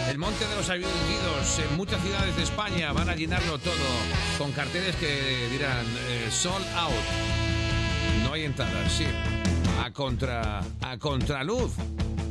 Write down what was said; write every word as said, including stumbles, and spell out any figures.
El Monte de los Avioncidos, en muchas ciudades de España van a llenarlo todo con carteles que dirán eh, sold out. No hay entradas, sí. A contra a contraluz.